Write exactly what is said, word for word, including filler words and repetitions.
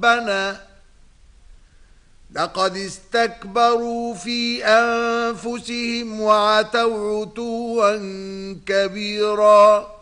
ربنا لقد استكبروا في أنفسهم وعتوا عتوا كبيرا